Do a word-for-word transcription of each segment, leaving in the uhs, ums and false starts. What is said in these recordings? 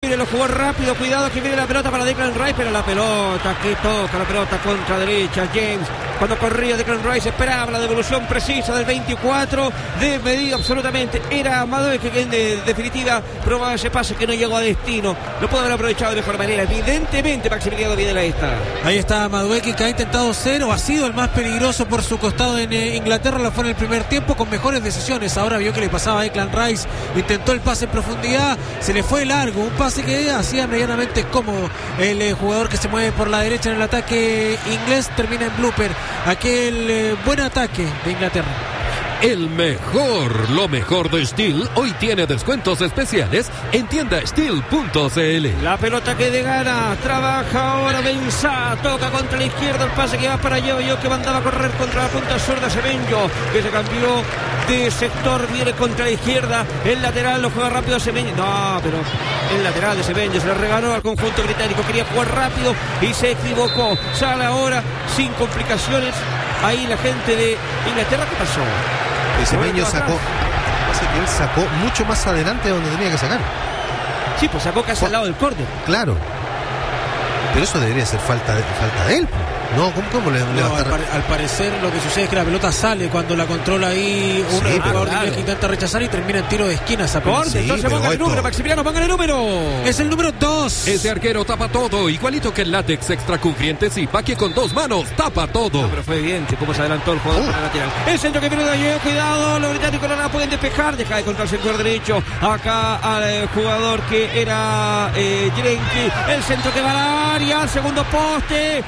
Lo jugó rápido, cuidado que viene la pelota para Declan Rice, pero la pelota que toca, la pelota contra derecha. James, cuando corría Declan Rice, esperaba la devolución precisa del veinticuatro, de medida absolutamente. Era Madueke que en de, definitiva probaba ese pase que no llegó a destino. Lo pudo haber aprovechado de mejor manera. Evidentemente Maximiliano Videla está. Ahí está Madueke, que ha intentado ser o ha sido el más peligroso por su costado en eh, Inglaterra. Lo fue en el primer tiempo con mejores decisiones. Ahora vio que le pasaba a Declan Rice, intentó el pase en profundidad, se le fue largo, un pase que hacía medianamente cómodo el eh, jugador que se mueve por la derecha en el ataque inglés. Termina en blooper aquel eh, buen ataque de Inglaterra. El mejor, lo mejor de Steel hoy tiene descuentos especiales en tienda steel punto c l. La pelota que de gana, trabaja ahora Mensah, toca contra la izquierda el pase que va para Yo Yo, que mandaba a correr contra la punta sur de Semenyo, que se cambió de sector, viene contra la izquierda, el lateral lo juega rápido Semenyo, no, pero el lateral de Semenyo se le regaló al conjunto británico, quería jugar rápido y se equivocó, sale ahora sin complicaciones. Ahí la gente de Inglaterra, ¿qué pasó? El Semenyo sacó, parece que él sacó mucho más adelante de donde tenía que sacar. Sí, pues sacó casi al lado del córner. Claro. Pero eso debería ser falta de, falta de él. No, ¿cómo, cómo le, le no, va a estar... al, al parecer lo que sucede es que la pelota sale cuando la controla ahí un Sí, jugador claro. que intenta rechazar y termina en tiro de esquina esa pelota. Corte, Sí, entonces pero pongan el esto- número, Maximiliano, pongan el número. Es el número dos. Ese arquero tapa todo, igualito que el látex extra cubriente Zipa, que con dos manos tapa todo. No, pero fue evidente cómo se adelantó el jugador Uh. para el lateral. El centro que viene de allí, cuidado, los británicos no la pueden despejar, deja de contra el sector derecho, acá al eh, jugador que era eh, Jerenki, el centro que va al área, al segundo poste,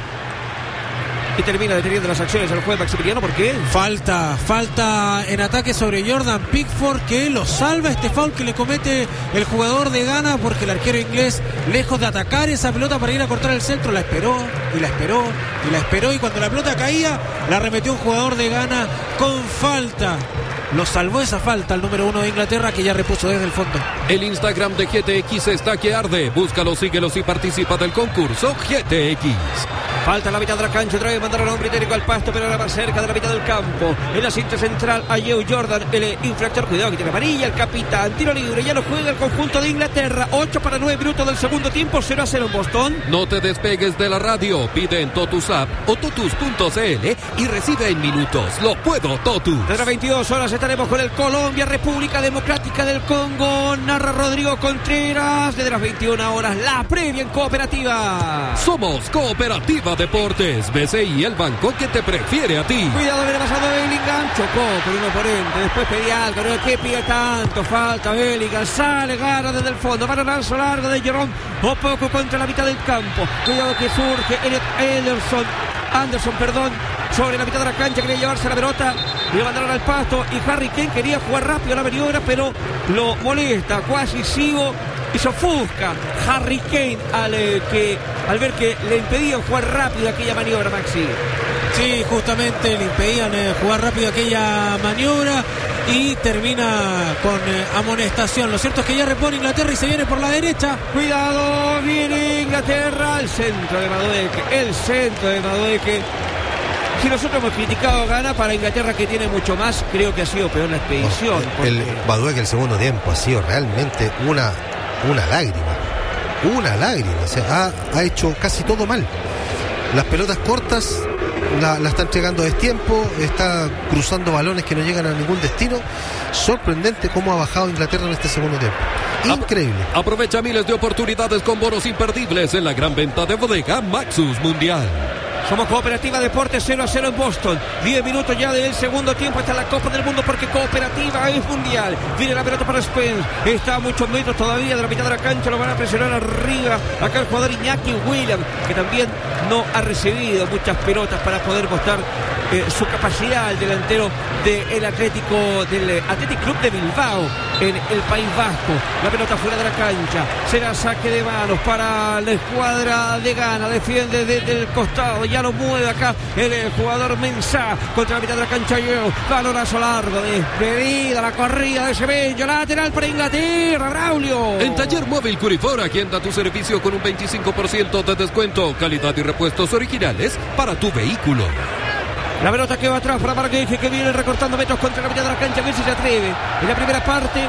y termina deteniendo las acciones al juez Maximiliano. ¿Por qué? Falta, falta en ataque sobre Jordan Pickford, que lo salva este foul que le comete el jugador de Ghana, porque el arquero inglés, lejos de atacar esa pelota para ir a cortar el centro, la esperó y la esperó y la esperó, y cuando la pelota caía la remetió un jugador de Ghana con falta. Lo salvó esa falta el número uno de Inglaterra, que ya repuso desde el fondo. El Instagram de G T X está que arde. Búscalo, síguelos y participa del concurso G T X. Falta la mitad de la cancha, otra vez mandaron a un británico al pasto, pero ahora más cerca de la mitad del campo. En la cinta central, a Joe Jordan, el infractor, cuidado que tiene amarilla, el capitán, tiro libre, ya lo juega el conjunto de Inglaterra. ocho para nueve minutos del segundo tiempo, cero a cero en Boston. No te despegues de la radio, pide en Totus App o totus punto c l y recibe en minutos. Lo puedo, Totus. Desde las veintidós horas estaremos con el Colombia, República Democrática del Congo. Narra Rodrigo Contreras. Desde las veintiuna horas, la previa en Cooperativa. Somos Cooperativa Deportes, B C I, el banco que te prefiere a ti. Cuidado, viene pasando Bellingham, chocó con un oponente, después pedía algo, no que pide tanto, falta Bellingham, sale, gana desde el fondo, va a lanzo largo de Jerome, o poco contra la mitad del campo, cuidado que surge Elliot Anderson, Anderson, perdón, sobre la mitad de la cancha, quería llevarse la pelota, le mandaron al pasto, y Harry Kane quería jugar rápido la maniobra, pero lo molesta, cuasi sigo, y se ofusca Harry Kane al, eh, que, al ver que le impedían jugar rápido aquella maniobra, Maxi. Sí, justamente le impedían eh, jugar rápido aquella maniobra y termina con eh, amonestación. Lo cierto es que ya repone Inglaterra y se viene por la derecha. Cuidado, viene Inglaterra, el centro de Madueke, el centro de Madueke. Si nosotros hemos criticado a Ghana, para Inglaterra, que tiene mucho más, creo que ha sido peor la expedición. El Madueke el segundo tiempo ha sido realmente una, una lágrima. Una lágrima. O sea, ha, ha hecho casi todo mal. Las pelotas cortas la, la está entregando a destiempo, está cruzando balones que no llegan a ningún destino. Sorprendente cómo ha bajado Inglaterra en este segundo tiempo. Increíble. Aprovecha miles de oportunidades con bonos imperdibles en la gran venta de bodega Maxus Mundial. Somos Cooperativa Deportes, cero a cero en Boston. diez minutos ya del segundo tiempo hasta la Copa del Mundo, porque Cooperativa es mundial. Viene la pelota para Spence. Está a muchos metros todavía de la mitad de la cancha. Lo van a presionar arriba. Acá el jugador Iñaki Williams, que también no ha recibido muchas pelotas para poder mostrar eh, su capacidad, el delantero del Atlético, del Athletic Club de Bilbao en el País Vasco. La pelota fuera de la cancha. Será saque de manos para la escuadra de Ghana. Defiende desde el costado. Ya lo mueve acá el, el jugador Mensah contra la mitad de la cancha. Yo, balonazo largo, despedida la corrida de Semenyo, lateral para Inglaterra, Braulio. En Taller Móvil Curifor, agenda tu servicio con un veinticinco por ciento de descuento, calidad y repuestos originales para tu vehículo. La pelota que va atrás para Marquez, que viene recortando metros contra la mitad de la cancha, a ver si se atreve. En la primera parte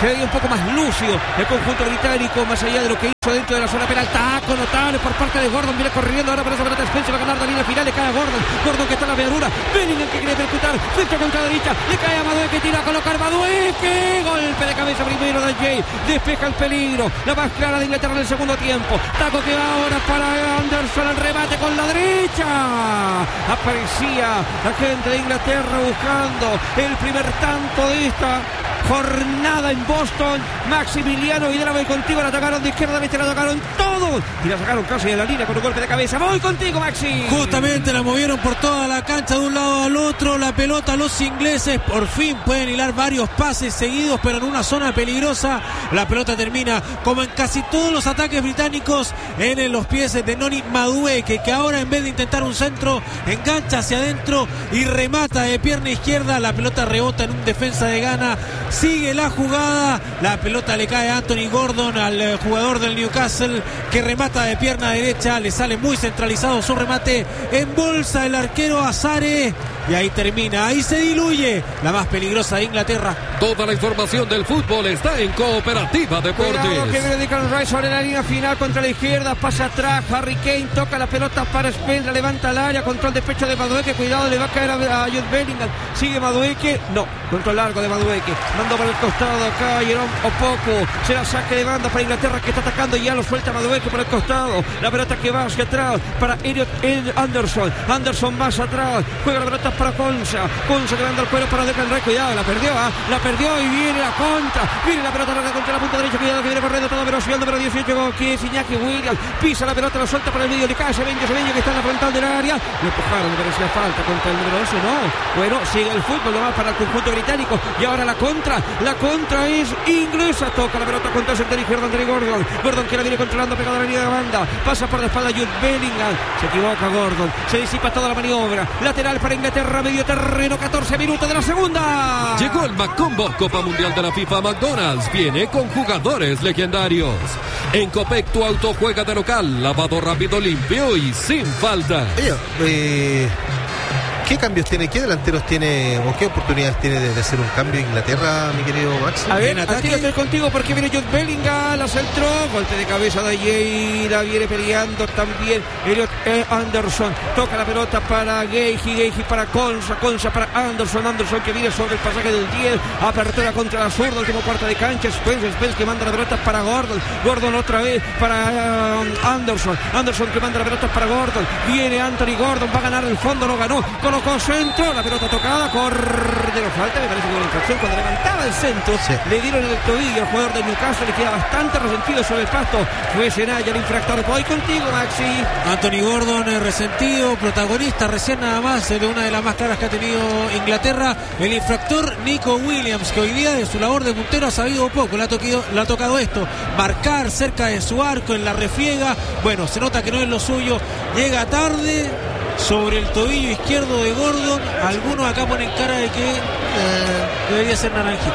se veía un poco más lúcido el conjunto británico, más allá de lo que hizo dentro de la zona penal. Taco notable por parte de Gordon, viene corriendo ahora por esa pelota Spencer, va a ganar la línea final, le cae a Gordon, Gordon que está en la pedrura, Bellingham que quiere percutar, centro contra derecha, le cae a Madueque, tira a colocar Madueque, golpe de cabeza primero de Jay, despeja el peligro, la más clara de Inglaterra en el segundo tiempo. Taco que va ahora para Anderson, el remate con la derecha, aparecía la gente de Inglaterra buscando el primer tanto de esta jornada en Boston. Maximiliano Vidal, voy contigo, la atacaron de izquierda a derecha, la atacaron todos y la sacaron casi de la línea con un golpe de cabeza. Voy contigo, Maxi. Justamente la movieron por toda la cancha de un lado al otro, la pelota, los ingleses por fin pueden hilar varios pases seguidos, pero en una zona peligrosa. La pelota termina, como en casi todos los ataques británicos, en los pies de Noni Madueque, que ahora en vez de intentar un centro, engancha hacia adentro y remata de pierna izquierda. La pelota rebota en un defensa de Ghana. Sigue la jugada, la pelota le cae a Anthony Gordon, al jugador del Newcastle, que remata de pierna derecha, le sale muy centralizado su remate, en bolsa el arquero Azare, y ahí termina, ahí se diluye la más peligrosa de Inglaterra. Toda la información del fútbol está en Cooperativa Deportes. Cuidado que viene Declan Rice sobre la línea final contra la izquierda, pasa atrás, Harry Kane toca la pelota para Spence, la levanta al área, control de pecho de Madueque, cuidado, le va a caer a, a Jude Bellingham, sigue Madueque, no, control largo de Madueque, mandó por el costado acá Jerome Opoku, será saque de banda para Inglaterra que está atacando y ya lo suelta Madueque por el costado, la pelota que va hacia atrás para Elliot Anderson, Anderson más atrás, juega la pelota para Concha, Concha que manda el cuero para Declan Rice, cuidado, la perdió, ¿eh? la perdió y viene la contra, viene la pelota larga contra la punta derecha, cuidado que viene corriendo toda velocidad, número dieciocho que es Iñaki Williams, pisa la pelota, la suelta para el medio, le cae a Semenyo, Semenyo que está en la frontal del área, le empujaron, me parecía falta contra el número once, no, bueno, sigue el fútbol nomás para el conjunto británico y ahora la contra, la contra es inglesa, toca la pelota contra el sector izquierdo Anthony Gordon, Gordon que la viene controlando pegado a la línea de banda, pasa por la espalda Jude Bellingham, se equivoca Gordon, se disipa toda la maniobra, lateral para Inglaterra, medio terreno, catorce minutos de la segunda. Llegó el McCombo Copa Mundial de la FIFA McDonald's, viene con jugadores legendarios. En Copec tu auto juega de local, lavado rápido, limpio y sin falta. Oye, eh, ¿qué cambios tiene, qué delanteros tiene o qué oportunidades tiene de, de hacer un cambio Inglaterra, mi querido Max? A ver, aquí lo estoy contigo porque viene Jude Bellingham, la centró, golpe de cabeza de Jay, la viene peleando también Elliot Anderson, toca la pelota para Gage, Gage para Concha, Concha para Anderson, Anderson que viene sobre el pasaje del diez, apertura contra la zurda, último cuarto de cancha, Spence, Spence que manda la pelota para Gordon, Gordon otra vez para uh, Anderson, Anderson que manda la pelota para Gordon, viene Anthony Gordon, va a ganar el fondo, no ganó, colocó centro, la pelota tocada, córner, falta, me parece que una infracción cuando levantaba el centro, sí. Le dieron en el tobillo al jugador de Newcastle, le queda bastante resentido sobre el pasto, fue Senaya el infractor. Voy contigo, Maxi. Anthony Gordon eh, resentido, protagonista recién nada más eh, de una de las más claras que ha tenido Inglaterra, el infractor Nico Williams, que hoy día de su labor de puntero ha sabido poco, le ha, toquido, le ha tocado esto, marcar cerca de su arco en la refriega, bueno, se nota que no es lo suyo, llega tarde sobre el tobillo izquierdo de Gordon. Algunos acá ponen cara de que eh, debería ser naranjita.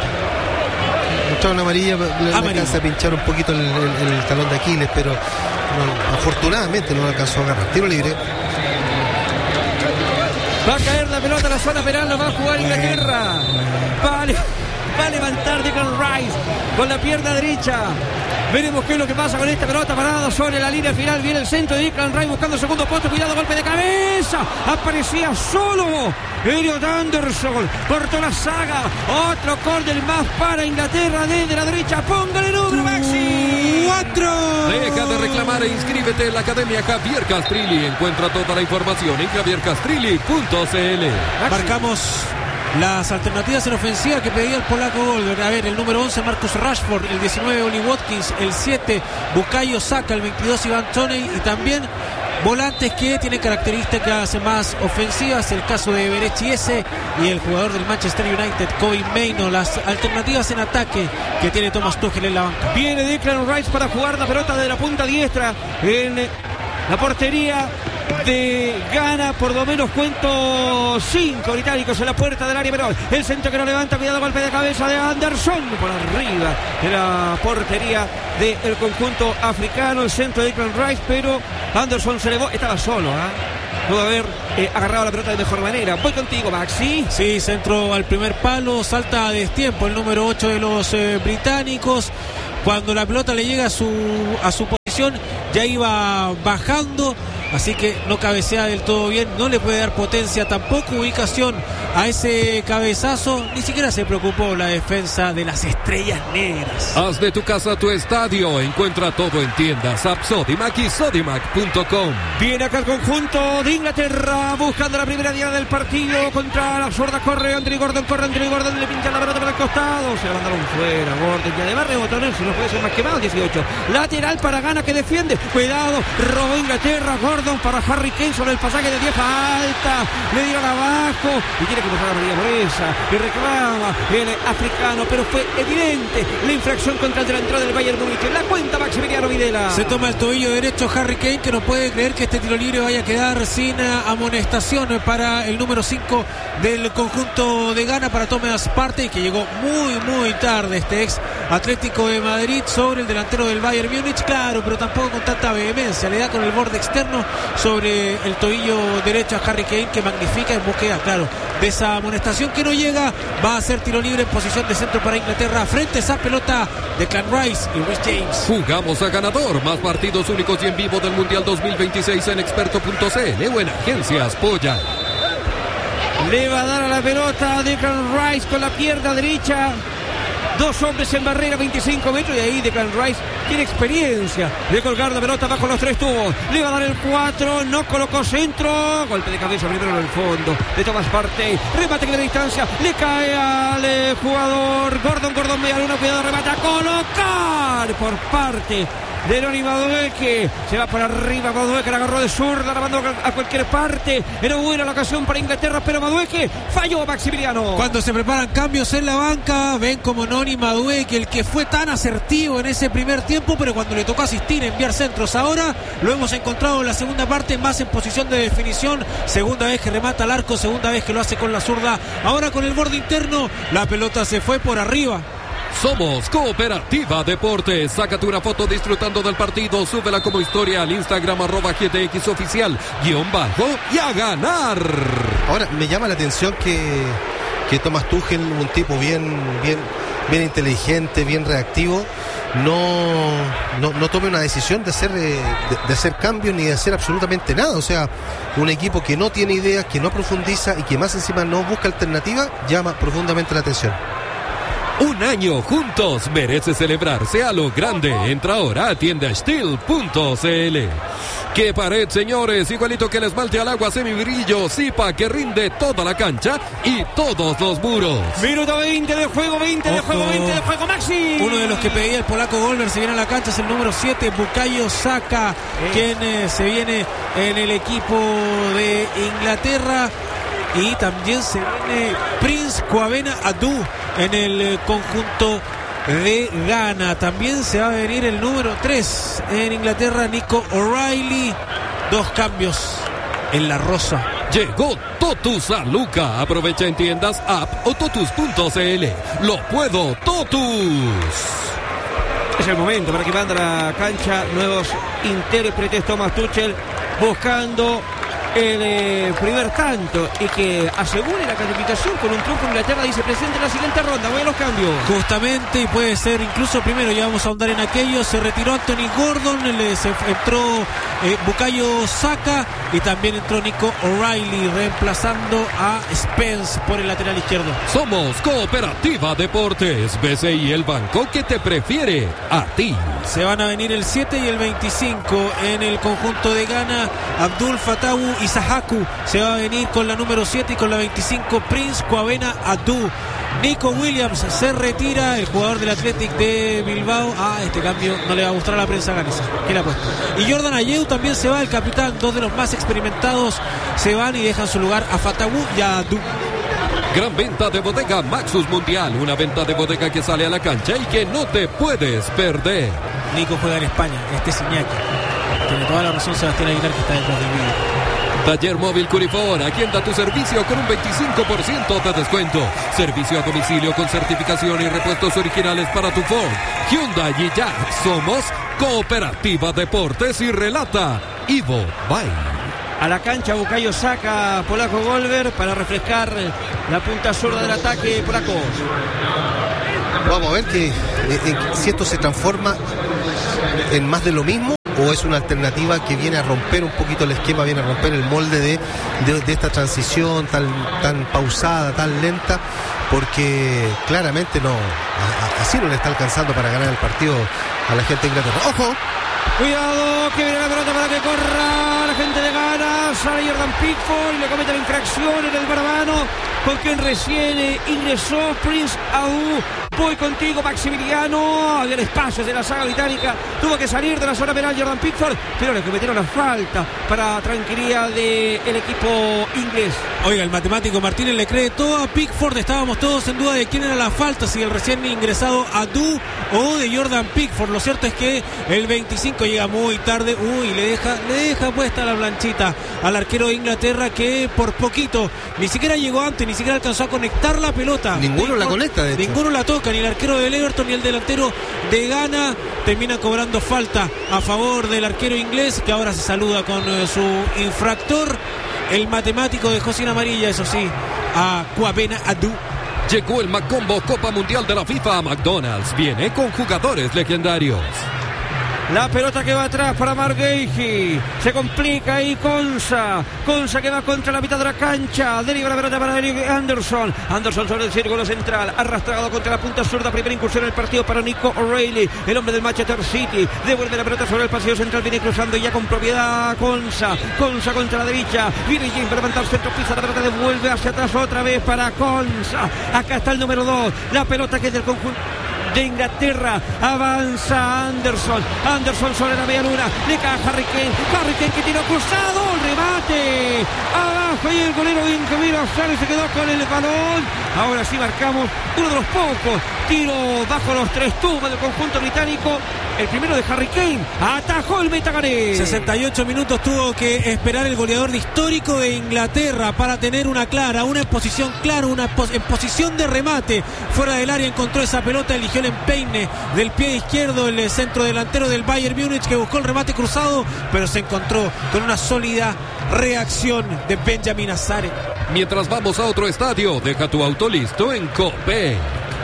Mostraba una amarilla, le alcanza a pinchar un poquito el, el, el talón de Aquiles, pero no, afortunadamente no alcanzó a agarrar. Tiro libre. Va a caer la pelota a la zona penal, lo va a jugar Inglaterra. Vale, va a levantar Declan Rice con la pierna derecha. Veremos qué es lo que pasa con esta pelota parada sobre la línea final. Viene el centro de Declan Rice buscando el segundo posto. Cuidado, golpe de cabeza. Aparecía solo Elliot Anderson. Cortó la saga. Otro córner más para Inglaterra desde la derecha. Póngale número, Maxi. Cuatro. Deja de reclamar e inscríbete en la Academia Javier Castrilli. Encuentra toda la información en javier castrilli punto c l. Marcamos las alternativas en ofensiva que pedía el polaco Goldberg. A ver, el número once Marcus Rashford, el diecinueve Oli Watkins, el siete Bukayo Saka, el veintidós Ivan Toney y también volantes que tienen características más ofensivas, el caso de Berechi S y el jugador del Manchester United Kobe Mainoo. Las alternativas en ataque que tiene Thomas Tuchel en la banca. Viene Declan Rice para jugar la pelota de la punta diestra en la portería de Ghana, por lo menos cuento cinco británicos en la puerta del área penal. El centro que no levanta, cuidado, golpe de cabeza de Anderson por arriba de la portería del conjunto africano. El centro de Declan Rice, pero Anderson se elevó, estaba solo, ¿eh? pudo haber eh, agarrado la pelota de mejor manera. Voy contigo, Maxi. Sí, centro al primer palo, salta a destiempo el número ocho de los eh, británicos. Cuando la pelota le llega a su, a su posición, ya iba bajando, así que no cabecea del todo bien, no le puede dar potencia, tampoco ubicación a ese cabezazo. Ni siquiera se preocupó la defensa de las Estrellas Negras. Haz de tu casa tu estadio. Encuentra todo en tiendas App Sodimac y Sodimac punto com. Viene acá el conjunto de Inglaterra buscando la primera diana del partido contra la zurda. Corre Anthony Gordon, corre Anthony Gordon, le pincha la pelota por el costado, se la mandaron fuera. Gordon y además rebotones, si no puede ser más quemado. Dieciocho, lateral para Ghana que defiende, cuidado, robó Inglaterra. Gordon para Harry Kane sobre el pasaje de diez, alta, le dieron abajo y tiene que pasar a María Moresa y reclama el africano, pero fue evidente la infracción contra el delantero del Bayern Múnich. La cuenta Maximiliano Videla. Se toma el tobillo derecho Harry Kane, que no puede creer que este tiro libre vaya a quedar sin amonestación para el número cinco del conjunto de Ghana, para Thomas Partey, que llegó muy muy tarde este ex Atlético de Madrid sobre el delantero del Bayern Múnich, claro, pero tampoco con tanta vehemencia, le da con el borde externo sobre el tobillo derecho a Harry Kane, que magnifica en búsqueda, claro, de esa amonestación que no llega. Va a ser tiro libre en posición de centro para Inglaterra, frente a esa pelota de Clan Rice y Rhys James. Jugamos a ganador, más partidos únicos y en vivo del Mundial dos mil veintiséis en experto punto c l o en Agencias Polla. Le va a dar a la pelota de Clan Rice con la pierna derecha. Dos hombres en barrera, veinticinco metros, y ahí Declan Rice tiene experiencia de colgar la pelota bajo los tres tubos. Le va a dar el cuatro, no colocó centro. Golpe de cabeza primero en el fondo de Thomas Partey. Remate que de distancia le cae al eh, jugador Gordon. Gordon media luna, cuidado, remata a colocar por parte de Noni Madueke. Se va por arriba Madueke, la agarró de zurda, la mandó a cualquier parte. Era buena la ocasión para Inglaterra, pero Madueke falló, Maximiliano. Cuando se preparan cambios en la banca, ven como Noni Madueke, el que fue tan asertivo en ese primer tiempo, pero cuando le tocó asistir, enviar centros, ahora lo hemos encontrado en la segunda parte, más en posición de definición. Segunda vez que remata al arco, segunda vez que lo hace con la zurda. Ahora con el borde interno, la pelota se fue por arriba. Somos Cooperativa Deportes. Sácate una foto disfrutando del partido, súbela como historia al Instagram arroba G T X oficial guión bajo y a ganar. Ahora me llama la atención que, que Thomas Tuchel, un tipo bien, bien, bien inteligente, bien reactivo, no, no, no tome una decisión de hacer, de, de hacer cambios ni de hacer absolutamente nada. O sea, un equipo que no tiene ideas, que no profundiza y que más encima no busca alternativa, llama profundamente la atención. Un año juntos merece celebrarse a lo grande. Entra ahora a tienda steel punto c l. ¡Qué pared, señores! Igualito que el esmalte al agua semibrillo Zipa, que rinde toda la cancha y todos los muros. Minuto veinte de juego, veinte de Ojo. juego, veinte de juego, Maxi. Uno de los que pedía el polaco Goldberg se viene a la cancha, es el número siete, Bukayo Saka, Eh. quien eh, se viene en el equipo de Inglaterra. Y también se viene Prince Kwabena Adu en el eh, conjunto de Ghana. También se va a venir el número tres en Inglaterra, Nico O'Reilly. Dos cambios en la rosa. Llegó Totus a Luca. Aprovecha en tiendas app o totus punto c l. Lo puedo, Totus. Es el momento para que mande a la cancha nuevos intérpretes. Thomas Tuchel buscando el eh, primer tanto y que asegure la clasificación con un triunfo. Inglaterra dice presente en la siguiente ronda. Voy a los cambios. Justamente, y puede ser incluso primero, ya vamos a ahondar en aquello. Se retiró Anthony Gordon, le, se entró eh, Bukayo Saka y también entró Nico O'Reilly reemplazando a Spence por el lateral izquierdo. Somos Cooperativa Deportes. B C I, el banco que te prefiere a ti. Se van a venir el siete y el veinticinco en el conjunto de Ghana. Abdul Fatawu Isahaku se va a venir con la número siete y con la veinticinco Prince Kwabena Adu. Nico Williams se retira, el jugador del Athletic de Bilbao. Ah, este cambio no le va a gustar a la prensa ganesa. ¿Qué le ha puesto? Y Jordan Ayew también se va, el capitán. Dos de los más experimentados se van y dejan su lugar a Fatawu y a Adu. Gran venta de bodega Maxus Mundial. Una venta de bodega que sale a la cancha y que no te puedes perder. Nico juega en España, este es Iñaki. Tiene toda la razón Sebastián Aguilar, que está detrás del vídeo. Taller Móvil Curifor, agenda tu servicio con un veinticinco por ciento de descuento. Servicio a domicilio con certificación y repuestos originales para tu Ford, Hyundai y Jack. Somos Cooperativa Deportes y relata Ivo Bay. a la cancha. Bukayo saca Polaco Golver para refrescar la punta zurda del ataque polaco. Vamos a ver que, eh, eh, si esto se transforma en más de lo mismo o es una alternativa que viene a romper un poquito el esquema, viene a romper el molde de, de, de esta transición tan, tan pausada, tan lenta, porque claramente no, a, a, así no le está alcanzando para ganar el partido a la gente de Inglaterra. ¡Ojo! Cuidado, que viene la pelota para que corra la gente de Ghana. Sale Jordan Pickford y le comete la infracción en el barbano con quien recién ingresó Prince Aú. Voy contigo, Maximiliano. Había espacios de la saga británica. Tuvo que salir de la zona penal Jordan Pickford, pero le cometieron la falta para tranquilidad del equipo inglés. Oiga, el matemático Martínez le cree todo a Pickford. Estábamos todos en duda de quién era la falta, si el recién ingresado Adu o de Jordan Pickford. Lo cierto es que el veinticinco llega muy tarde. Uy, le deja, le deja puesta la planchita al arquero de Inglaterra, que por poquito ni siquiera llegó antes, ni siquiera alcanzó a conectar la pelota. Ninguno Pickford, la conecta, de hecho. Ninguno la toca, ni el arquero del Everton ni el delantero de Ghana. Termina cobrando falta a favor del arquero inglés, que ahora se saluda con eh, su infractor. El matemático dejó sin amarilla, eso sí, a Kwabena Adu. Llegó el Macombo Copa Mundial de la FIFA a McDonald's. Viene con jugadores legendarios. La pelota que va atrás para Margueji. Se complica ahí Konsa. Konsa que va contra la mitad de la cancha. Deriva la pelota para Eric Anderson. Anderson sobre el círculo central. Arrastrado contra la punta zurda. Primera incursión en el partido para Nico O'Reilly, el hombre del Manchester City. Devuelve la pelota sobre el pasillo central. Viene cruzando ya con propiedad Konsa. Konsa contra la derecha. Viene Jim para levantar centro. Pisa la pelota. Devuelve hacia atrás otra vez para Konsa. Acá está el número dos. La pelota que es del conjunto de Inglaterra. Avanza Anderson. Anderson sobre la media luna. Le cae a Harry Kane. Harry Kane que tiró cruzado. Remate. Abajo y el golero de Incamiro Sárez se quedó con el balón. Ahora sí marcamos uno de los pocos tiros bajo los tres tubos del conjunto británico. El primero de Harry Kane. Atajó el Metagané. sesenta y ocho minutos tuvo que esperar el goleador de histórico de Inglaterra para tener una clara, una posición clara, una pos- en posición de remate. Fuera del área encontró esa pelota, eligió el empeine del pie izquierdo, el centro delantero del Bayern Múnich, que buscó el remate cruzado, pero se encontró con una sólida reacción de Benjamin Azare. Mientras vamos a otro estadio, deja tu auto listo en Copec.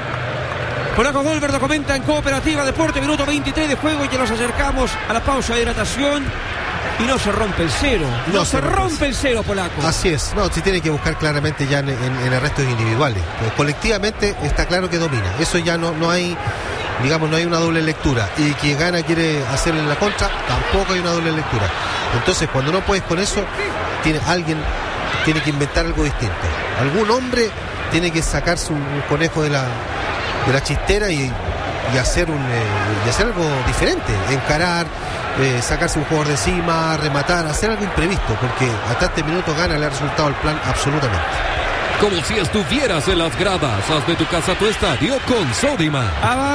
Polaco Golver lo comenta en Cooperativa Deporte, minuto veintitrés de juego, y ya nos acercamos a la pausa de hidratación y no se rompe el cero. No, no se, se rompe, rompe el cero, Polaco. Así es, no, se tiene que buscar claramente ya en, en, en arrestos individuales. Pues colectivamente está claro que domina. Eso ya no, no hay, digamos, no hay una doble lectura. Y quien gana quiere hacerle la contra, tampoco hay una doble lectura. Entonces, cuando no puedes con eso, tiene alguien tiene que inventar algo distinto. Algún hombre tiene que sacarse un, un conejo de la de la chistera y, y hacer un eh, y hacer algo diferente, encarar, eh, sacarse un jugador de encima, rematar, hacer algo imprevisto, porque hasta este minuto Gana le ha resultado el plan absolutamente. Como si estuvieras en las gradas, haz de tu casa tu estadio con Sodimac.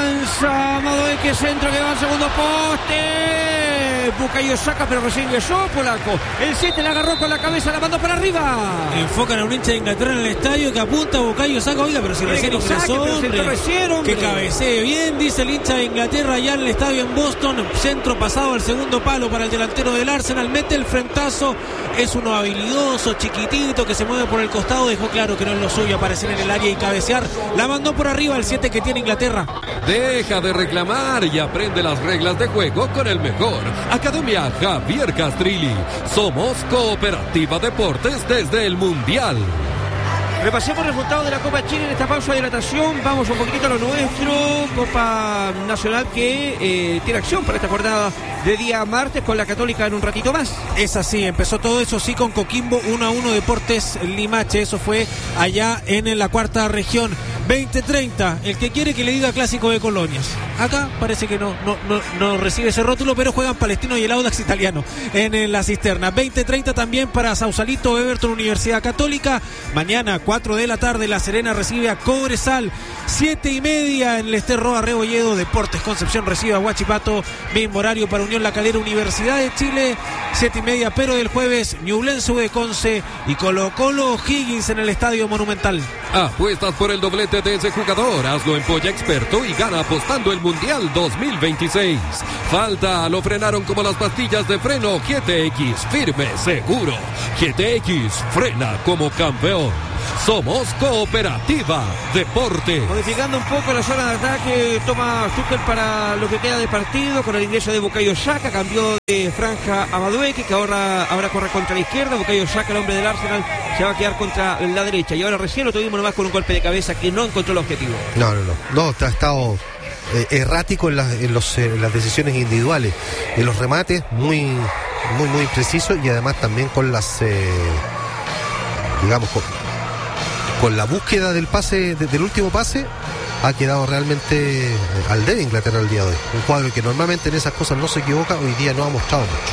Avanza Madueque, centro que va al segundo poste. Bukayo saca, pero recién ingresó Polaco. El siete la agarró con la cabeza, la mandó para arriba. Enfocan a un hincha de Inglaterra en el estadio que apunta a Bukayo Saka. Oiga, pero si Quiere recién ingresó, saque, hombre, recién, hombre. que cabecee bien, dice el hincha de Inglaterra allá en el estadio en Boston. Centro pasado al segundo palo para el delantero del Arsenal. Mete el frentazo. Es uno habilidoso, chiquitito, que se mueve por el costado. Dejó claro que no es lo suyo aparecer en el área y cabecear. La mandó por arriba el siete que tiene Inglaterra. Deja de reclamar y aprende las reglas de juego con el mejor. Academia Javier Castrilli. Somos Cooperativa Deportes desde el Mundial. Repasemos el resultado de la Copa Chile en esta pausa de hidratación. Vamos un poquitito a lo nuestro. Copa Nacional que eh, tiene acción para esta jornada de día martes con la Católica en un ratito más. Es así, empezó todo eso sí con Coquimbo uno a uno Deportes Limache. Eso fue allá en la cuarta región. veinte treinta, el que quiere que le diga Clásico de Colonias. Acá parece que no, no, no, no recibe ese rótulo, pero juegan Palestino y el Audax Italiano en, en la cisterna. veinte treinta también para Sausalito, Everton, Universidad Católica. Mañana, cuatro de la tarde, La Serena recibe a Cobresal. siete y media en el Esterroa Rebolledo. Deportes Concepción recibe a Huachipato. Mismo horario para Unión La Calera, Universidad de Chile. siete y media, pero del jueves, Ñublense de Conce y Colo Colo Higgins en el Estadio Monumental. Apuestas por el doblete Deshazte de ese jugador, hazlo en Polla Experto y gana apostando el Mundial dos mil veintiséis. Falta, lo frenaron como las pastillas de freno G T X, firme, seguro. G T X, frena como campeón. Somos Cooperativa Deporte. Modificando un poco la zona de ataque, toma Tuchel para lo que queda de partido con el ingreso de Bukayo Saka, cambió de franja a Madueke, que ahora, ahora corre contra la izquierda. Bukayo Saka, el hombre del Arsenal, se va a quedar contra la derecha, y ahora recién lo tuvimos nomás con un golpe de cabeza que no encontró el objetivo. No, no, no, no, ha estado eh, errático en, la, en, los, eh, en las decisiones individuales, en los remates muy, muy, muy precisos, y además también con las, eh, digamos, con, con la búsqueda del pase, de, del último pase, ha quedado realmente eh, al debe Inglaterra el día de hoy. Un cuadro que normalmente en esas cosas no se equivoca, hoy día no ha mostrado mucho.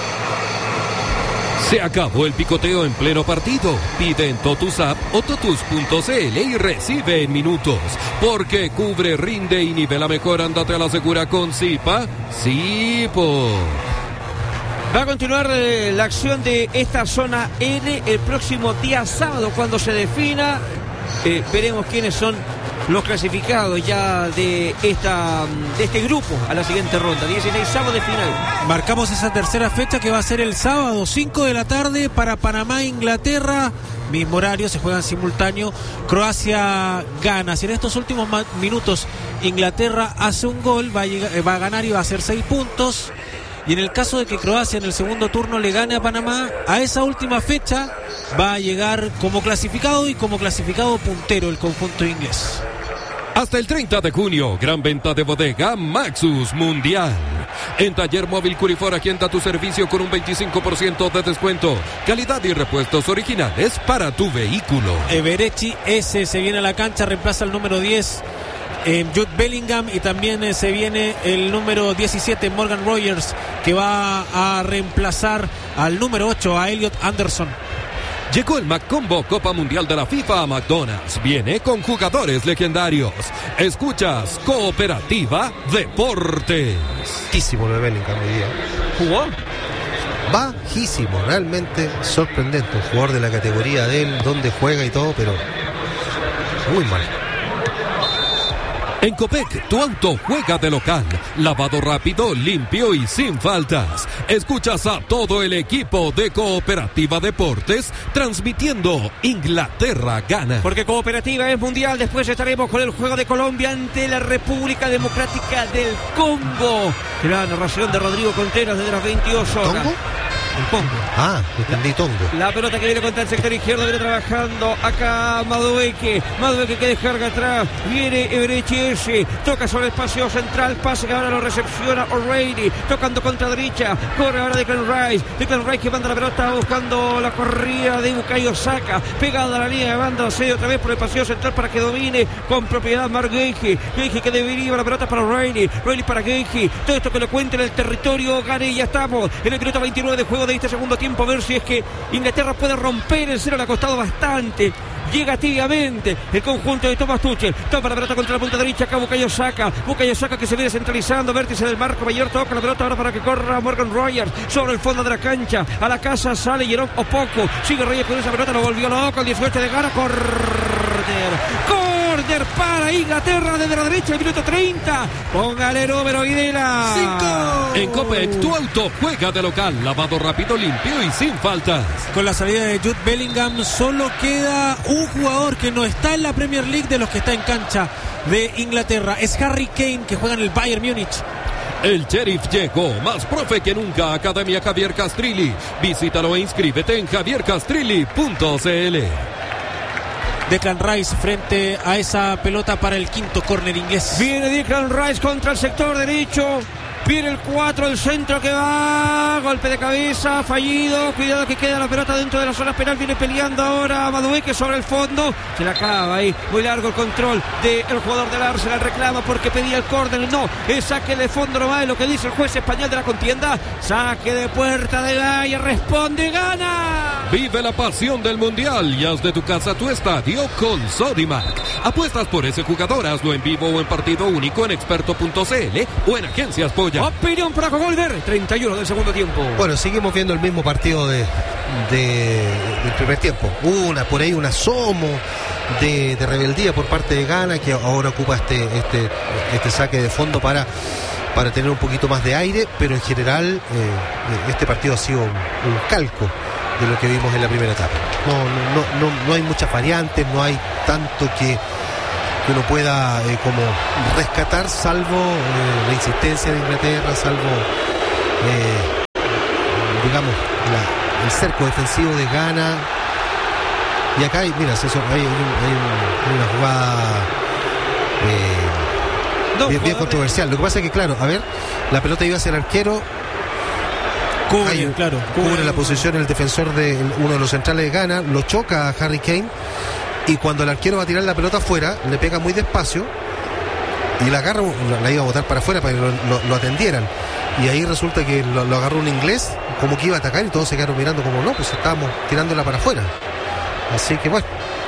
Se acabó el picoteo en pleno partido. Pide en Totus App o totus punto c l y recibe en minutos. Porque cubre, rinde y nivela mejor. Ándate a la segura con Zipa. Zipo. Va a continuar eh, la acción de esta zona N el próximo día sábado, cuando se defina. Eh, veremos quiénes son los clasificados ya de esta de este grupo a la siguiente ronda. dieciséis sábado de final. Marcamos esa tercera fecha que va a ser el sábado, cinco de la tarde, para Panamá, Inglaterra. Mismo horario, se juegan simultáneo. Croacia gana. Si en estos últimos minutos Inglaterra hace un gol, va a, llegar, va a ganar y va a hacer seis puntos. Y en el caso de que Croacia en el segundo turno le gane a Panamá, a esa última fecha va a llegar como clasificado y como clasificado puntero el conjunto inglés. Hasta el treinta de junio, gran venta de bodega Maxus Mundial. En Taller Móvil Curifor agenda tu servicio con un veinticinco por ciento de descuento. Calidad y repuestos originales para tu vehículo. Everechi S se viene a la cancha, reemplaza el número diez. Eh, Jude Bellingham, y también eh, se viene el número diecisiete, Morgan Rogers, que va a reemplazar al número ocho, a Elliot Anderson. Llegó el McCombo Copa Mundial de la FIFA a McDonald's. Viene con jugadores legendarios. Escuchas Cooperativa Deportes. Bajísimo lo de Bellingham hoy día. ¿Jugó? Bajísimo, realmente sorprendente. Un jugador de la categoría de él, donde juega y todo, pero muy mal. En Copec, tu auto juega de local. Lavado rápido, limpio y sin faltas. Escuchas a todo el equipo de Cooperativa Deportes transmitiendo Inglaterra gana. Porque Cooperativa es mundial. Después estaremos con el juego de Colombia ante la República Democrática del Congo. La narración de Rodrigo Contreras desde las veintidós horas. ¿Congo? El Congo. Ah, entendí Tongo. La pelota que viene contra el sector izquierdo, viene trabajando acá Madueke. Madueke que descarga atrás. Viene Everechi S. Toca sobre el espacio central. Pase que ahora lo recepciona O'Reilly. Tocando contra derecha. Corre ahora Declan Rice. Declan Rice que manda la pelota buscando la corrida de Bukayo Saka. Pegada a la línea de banda. Se otra vez por el paseo central para que domine con propiedad Mark Geigy. Geigy que debería la pelota para O'Reilly. O'Reilly para Geigy. Todo esto que lo cuente en el territorio gane. Y ya estamos en el minuto veintinueve de juego de este segundo tiempo, a ver si es que Inglaterra puede romper el cero. Le ha costado bastante. Llega tibiamente el conjunto de Thomas Tuchel. Toma la pelota contra la punta derecha. Acá Bukayo Saka. Bukayo Saka que se viene centralizando. Vértice del marco mayor. Toca la pelota ahora para que corra Morgan Rogers sobre el fondo de la cancha. A la casa sale Jerome Opoku. Sigue Reyes con esa pelota. Lo volvió loco. El dieciocho de gana. Corner. Corner para Inglaterra desde la derecha. El minuto treinta. Póngale el número Videla. cinco. En Copec, tu auto juega de local. Lavado rápido, limpio y sin faltas. Con la salida de Jude Bellingham solo queda un jugador que no está en la Premier League de los que está en cancha de Inglaterra. Es Harry Kane, que juega en el Bayern Múnich. El Sheriff llegó, más profe que nunca, Academia Javier Castrilli. Visítalo e inscríbete en javier castrilli punto c l. Declan Rice frente a esa pelota para el quinto córner inglés. Viene Declan Rice contra el sector derecho. Viene el cuatro, el centro que va. Golpe de cabeza, fallido. Cuidado que queda la pelota dentro de la zona penal. Viene peleando ahora Madueke sobre el fondo. Se la acaba ahí. Muy largo el control del jugador del Arsenal. Reclama porque pedía el córner. No, es saque de fondo nomás. Es lo que dice el juez español de la contienda. Saque de puerta de Gaia. Responde, gana. Vive la pasión del Mundial y haz de tu casa tu estadio con Sodimac. Apuestas por ese jugador, hazlo en vivo o en partido único en experto punto c l o en Agencias Polla. ya. Opinión para Golver, treinta y uno del segundo tiempo. Bueno, seguimos viendo el mismo partido de, de del primer tiempo. Una por ahí, un asomo de, de rebeldía por parte de Ghana, que ahora ocupa este, este, este saque de fondo para, para tener un poquito más de aire, pero en general eh, este partido ha sido un, un calco de lo que vimos en la primera etapa. No, no, no, no hay muchas variantes, no hay tanto que que uno pueda eh, como rescatar, salvo eh, la insistencia de Inglaterra, salvo eh, digamos la, el cerco defensivo de Ghana. Y acá hay, mira, eso, hay, hay, un, hay, un, hay una jugada eh, no, bien, bien controversial. Lo que pasa es que, claro, a ver, la pelota iba hacia el arquero, cubre, hay, claro, cubre, cubre la posición el defensor de el, uno de los centrales de Ghana, lo choca a Harry Kane. Y cuando el arquero va a tirar la pelota afuera, le pega muy despacio y la agarra, la iba a botar para afuera para que lo, lo, lo atendieran. Y ahí resulta que lo, lo agarró un inglés, como que iba a atacar, y todos se quedaron mirando como no, pues estábamos tirándola para afuera. Así que bueno.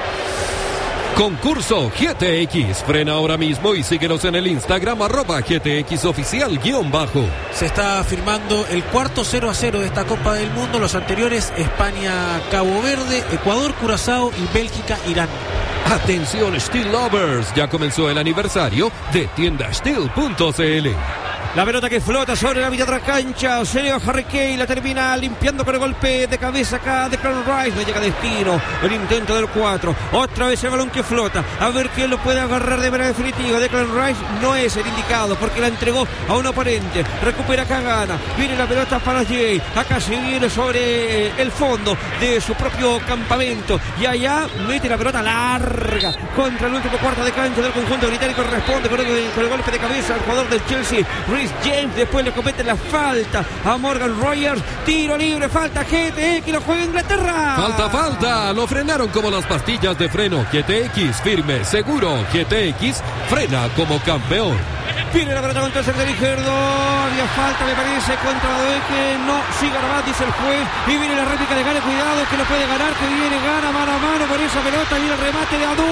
Concurso G T X. Frena ahora mismo y síguenos en el Instagram arroba G T X oficial guión bajo. Se está firmando el cuarto cero a cero de esta Copa del Mundo. Los anteriores: España, Cabo Verde, Ecuador, Curazao y Bélgica, Irán. Atención Steel Lovers, ya comenzó el aniversario de tienda steel punto c l. La pelota que flota sobre la mitad de la cancha. Sergio Harry Kane la termina limpiando con el golpe de cabeza acá de Declan Rice. No llega a destino. El intento del cuatro. Otra vez el balón que flota. A ver quién lo puede agarrar de manera definitiva. Declan Rice no es el indicado porque la entregó a un oponente. Recupera acá Ghana. Viene la pelota para Jay. Acá se viene sobre el fondo de su propio campamento. Y allá mete la pelota larga contra el último cuarto de cancha del conjunto británico. Responde con el, con el golpe de cabeza al jugador del Chelsea, Reece James. Después le comete la falta a Morgan Rogers. Tiro libre, falta G T X, lo juega Inglaterra. Falta, falta, lo frenaron como las pastillas de freno. G T X, firme, seguro. G T X, frena como campeón. Viene la pelota contra el sector izquierdo. Había falta, me parece, contra Badoeque. No, sigue Rabat, dice el juez. Y viene la réplica de Gana. Cuidado, que lo puede ganar. Que viene Gana mano a mano con esa pelota. Viene el remate de Adu.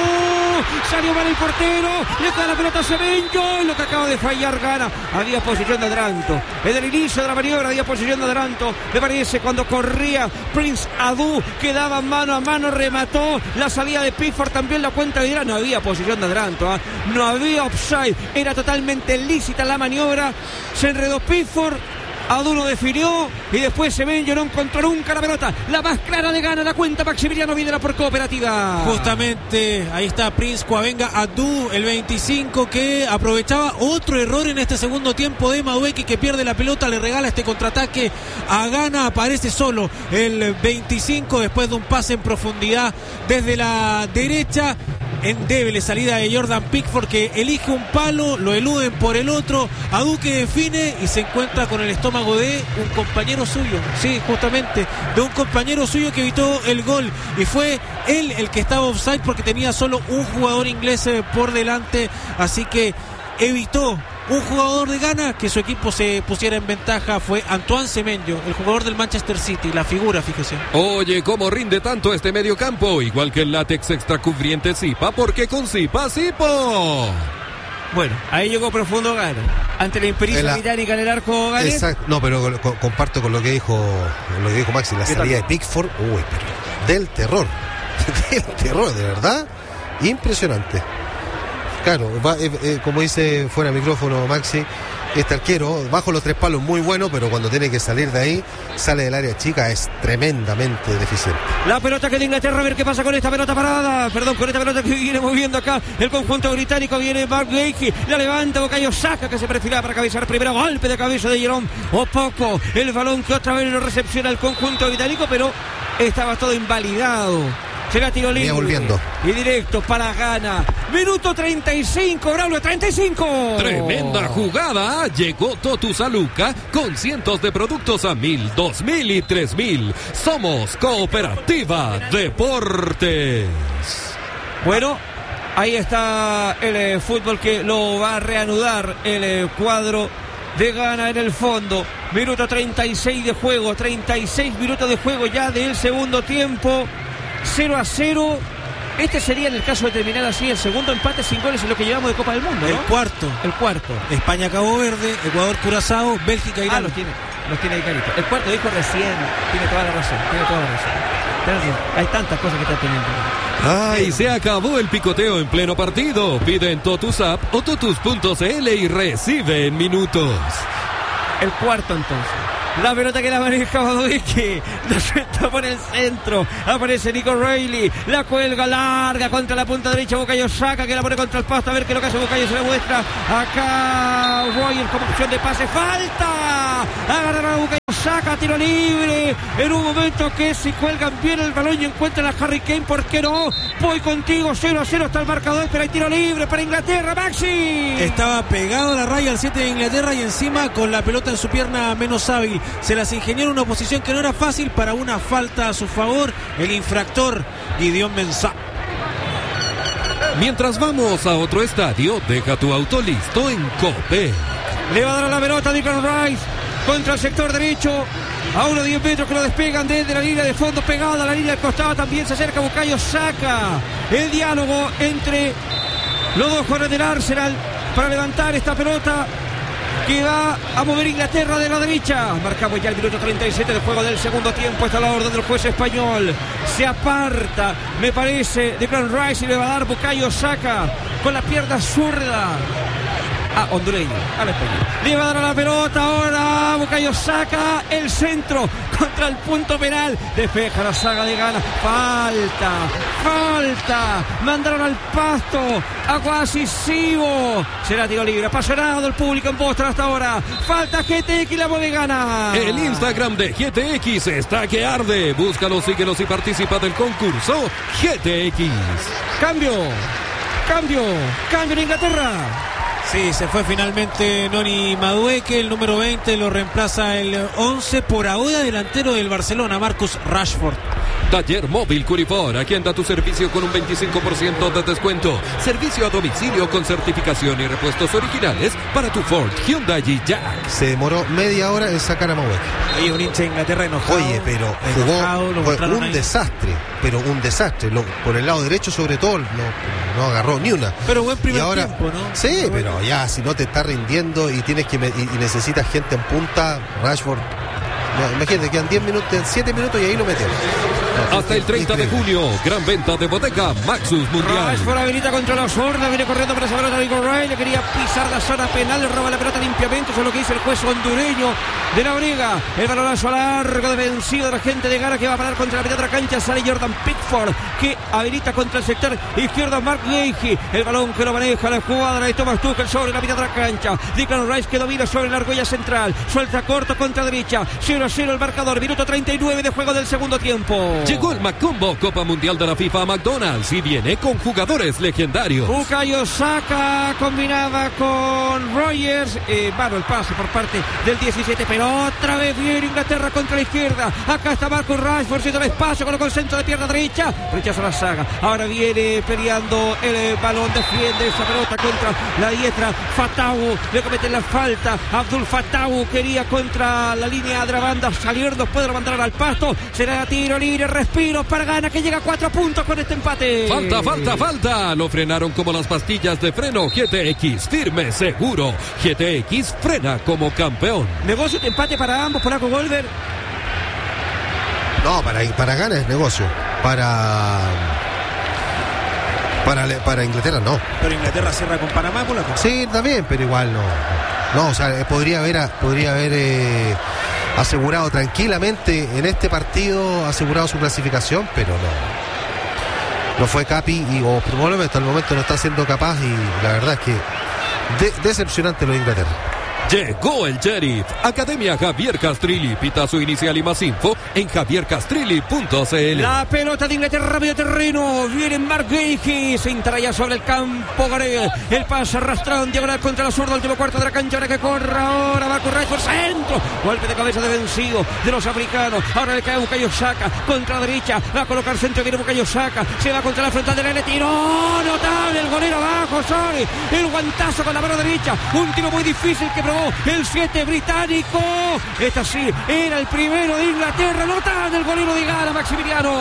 Salió mal el portero. Le cae la pelota a Semenyo. Lo que acaba de fallar Gana. Había posición de adelanto. En el inicio de la maniobra había posición de adelanto. Me parece cuando corría Prince Adu. Quedaba mano a mano. Remató. La salida de Pickford también la cuenta de dirá. No había posición de adelanto. ¿eh? No había offside. Era totalmente lícita la maniobra. Se enredó Pickford. Adu lo definió y después Semenyo no encontró nunca la pelota. La más clara de Gana, la cuenta Maximiliano Videla por Cooperativa. Justamente, ahí está Prince Coavenga Adu, el veinticinco, que aprovechaba otro error en este segundo tiempo de Madueke, que pierde la pelota, le regala este contraataque a Gana. Aparece solo el veinticinco después de un pase en profundidad desde la derecha. Endeble salida de Jordan Pickford, que elige un palo, lo eluden por el otro. Adu que define y se encuentra con el estómago de un compañero suyo. Sí, justamente, de un compañero suyo que evitó el gol. Y fue él el que estaba offside porque tenía solo un jugador inglés por delante. Así que evitó un jugador de Ghana que su equipo se pusiera en ventaja. Fue Antoine Semenyo, el jugador del Manchester City, la figura, fíjese. Oye, ¿cómo rinde tanto este mediocampo? Igual que el látex extracubriente Zipa, porque con Zipa, Zipo. Bueno, ahí llegó profundo Ghana. Ante la impericia la... británica en el arco Gales. Exacto, no, pero co- comparto con lo que dijo lo que dijo Maxi, la salida de Pickford, uy, pero del terror. Del terror, de verdad. Impresionante. Claro, va, eh, eh, como dice fuera de micrófono Maxi, este arquero bajo los tres palos muy bueno, pero cuando tiene que salir de ahí, sale del área chica, es tremendamente deficiente. La pelota que de Inglaterra, a ver qué pasa con esta pelota parada, perdón, con esta pelota que viene moviendo acá el conjunto británico. Viene Mark Leahy, la levanta Bukayo Saka, que se perfila para cabecear primero, golpe de cabeza de Jerome o poco, el balón que otra vez lo recepciona el conjunto británico, pero estaba todo invalidado. Será tiro libre volviendo. Y directo para Ghana. Minuto treinta y cinco, Braulio, treinta y cinco. Tremenda jugada. Llegó Totus a Luca con cientos de productos a mil, dos mil y tres mil. Somos Cooperativa Deportes. Bueno, ahí está el eh, fútbol que lo va a reanudar el eh, cuadro de Ghana en el fondo. Minuto treinta y seis de juego, treinta y seis minutos de juego ya del segundo tiempo. cero a cero Este sería, en el caso de terminar así, el segundo empate sin goles en lo que llevamos de Copa del Mundo, ¿no? El cuarto. El cuarto. España, Cabo Verde, Ecuador, Curazao, Bélgica, Irán. Ah, los tiene, los tiene ahí clarito. El cuarto dijo recién, tiene toda la razón, tiene toda la razón. Pero hay tantas cosas que está teniendo. ¡Ay, se acabó el picoteo en pleno partido! Pide en Totus App o totus punto c l y recibe en minutos. El cuarto entonces. La pelota que la maneja Madueque, la suelta por el centro, aparece Nico Reilly, la cuelga larga contra la punta derecha, Bukayo Saka que la pone contra el pasto, a ver qué es lo que hace Bukayo, se la muestra acá Royer como opción de pase, falta, agarra a Bukayo Saka, tiro libre, en un momento que si cuelgan bien el balón y encuentran a Harry Kane, ¿por qué no? Voy contigo, cero a cero está el marcador, pero hay tiro libre para Inglaterra, Maxi. Estaba pegado a la raya al siete de Inglaterra y encima con la pelota en su pierna menos hábil. Se las ingenió en una posición que no era fácil para una falta a su favor. El infractor Gideon Mensah. Mientras vamos a otro estadio, deja tu auto listo en Copec. Le va a dar a la pelota Declan Rice contra el sector derecho. A unos diez metros que lo despegan desde la línea de fondo, pegada a la línea del costado. También se acerca Bukayo Saka. El diálogo entre los dos jugadores del Arsenal para levantar esta pelota que va a mover Inglaterra de la derecha. Marcamos ya el minuto treinta y siete del juego del segundo tiempo. Está la orden del juez español. Se aparta, me parece, Declan Rice y le va a dar Bukayo Saka con la pierna zurda. Ah, hondureño, al español. Le va a dar a la pelota ahora Bukayo Saka, el centro contra el punto penal. Despeja la saga de Ghana. Falta, falta. Mandaron al pasto a Guasisivo. Será tiro libre. Apasionado el público en Boston hasta ahora. Falta G T X, la mueve Ghana. El Instagram de G T X está que arde. Búscalos, síguelos y participa del concurso G T X. Cambio, cambio, cambio en Inglaterra. Sí, se fue finalmente Noni Madueque, el número veinte, lo reemplaza el once, por ahora delantero del Barcelona, Marcus Rashford. Taller Móvil Curifor, agenda tu servicio con un veinticinco por ciento de descuento. Servicio a domicilio con certificación y repuestos originales para tu Ford, Hyundai y Jack. Se demoró media hora en sacar a Madueque. Ahí un hincha de Inglaterra enojado. Oye, pero enojado, jugó, fue un ahí. desastre, pero un desastre. Lo, por el lado derecho sobre todo, no, no agarró ni una. Pero buen primer y ahora, tiempo, ¿no? Sí, pero, pero bueno. Ya, si no te está rindiendo y tienes que y, y necesitas gente en punta, Rashford, no, imagínate, quedan diez minutos, siete minutos y ahí lo meten. Hasta el treinta de junio, gran venta de Bodeca Maxus Mundial. Rashford habilita contra la sorda, viene corriendo para esa pelota de Nico Reilly, le quería pisar la zona penal, le roba la pelota limpiamente, eso es lo que dice el juez hondureño de la Briga. El balonazo largo defensivo de la gente de Ghana que va a parar contra la mitad de la cancha, sale Jordan Pickford que habilita contra el sector izquierdo a Mark Gahey, el balón que lo maneja la jugada de Thomas Tuchel sobre la mitad de la cancha. Declan Rice que domina sobre la argolla central, suelta corto contra derecha, cero a cero el marcador, minuto treinta y nueve de juego del segundo tiempo. Llegó el Macombo, Copa Mundial de la FIFA a McDonald's y viene con jugadores legendarios. Bukayo Saka combinaba con Rogers, eh, bueno, el pase por parte del diecisiete, pero otra vez viene Inglaterra contra la izquierda. Acá está Marcus Rashford, siendo el espacio, colocó el centro de pierna derecha, rechaza la saga. Ahora viene peleando el eh, balón, defiende esa pelota contra la diestra. Fatawu le cometen la falta. Abdul Fatawu quería contra la línea de la banda salir, nos puede mandar al pasto. Será tiro libre, respiro para Ghana que llega a cuatro puntos con este empate. Falta, falta, falta. Lo frenaron como las pastillas de freno. G T X, firme, seguro. G T X frena como campeón. Negocio de empate para ambos, Polaco Golver. No, para, para Ghana es negocio. Para, para para Inglaterra no. Pero Inglaterra cierra con Panamá, Polaco. Sí, también, pero igual no. No, o sea, podría haber, podría haber eh, asegurado tranquilamente en este partido, asegurado su clasificación, pero no. No fue Capi y o probablemente hasta el momento no está siendo capaz y la verdad es que de, decepcionante lo de Inglaterra. Llegó el Sheriff. Academia Javier Castrilli. Pita su inicial y más info en javier castrilli punto c l. La pelota de Inglaterra, medio terreno. Viene Mark Gahey. Se entra sobre el campo Gareth. El pase arrastrado en diagonal contra la zurda. Último cuarto de la cancha. Ahora que corra. Ahora va a correr por centro. Golpe de cabeza defensivo de los africanos. Ahora le cae Bukayo Saka contra la derecha. Va a colocar centro. Viene Bukayo Saka. Se va contra la frontal del área. Tiro notable. El golero abajo. Sorry. El guantazo con la mano derecha. Un tiro muy difícil que probó el siete británico. Esta sí, era el primero de Inglaterra. Nota del golero de Ghana, Maximiliano.